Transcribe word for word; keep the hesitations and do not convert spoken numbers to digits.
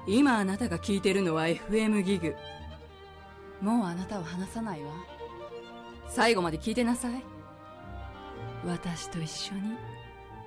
今あなたが聞いてるのは エフエム ギグ。 もうあなたを離さないわ。 最後まで聞いてなさい。私と一緒に。